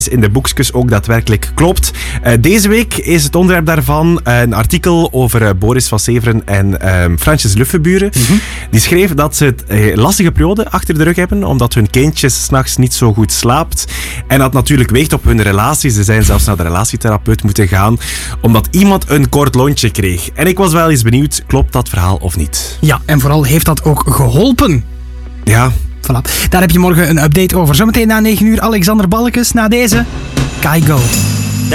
in de boekjes ook daadwerkelijk klopt. Deze week is het onderwerp daarvan een artikel over Boris van Severen en Fransjes Luffenburen. Die schreef dat ze het lastige periode achter de rug hebben, omdat hun kindje 's nachts niet zo goed slaapt. En dat natuurlijk weegt op hun relatie. Ze zijn zelfs naar de relatietherapeut moeten gaan, omdat iemand een kort lontje kreeg. En ik was wel eens benieuwd, klopt dat verhaal of niet? Ja, en vooral heeft dat ook geholpen? Ja. Voilà. Daar heb je morgen een update over. Zometeen na 9 uur Alexander Balkes, na deze Kaigo.